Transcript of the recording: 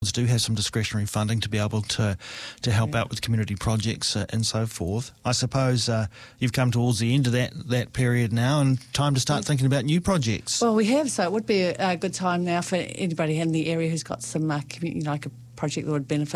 do have some discretionary funding to be able to help out with community projects and so forth. I suppose you've come towards the end of that period now, and time to start thinking about new projects. Well, we have, so it would be a good time now for anybody in the area who's got some community, like a project that would benefit